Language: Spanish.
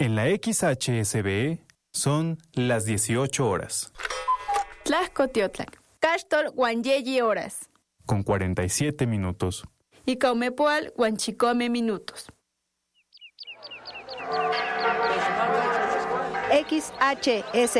En la XHSB son las 18 horas. Tlajcotiotlac. Caxtol guanyeyi horas. Con 47 minutos. Y Caumepoal guanchicome minutos. XHSB